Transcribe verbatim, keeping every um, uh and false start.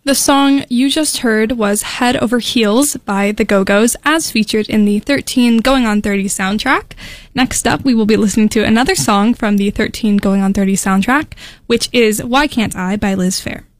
The song you just heard was Head Over Heels by The Go-Go's, as featured in the thirteen Going on thirty soundtrack. Next up, we will be listening to another song from the thirteen Going on thirty soundtrack, which is Why Can't I by Liz Phair.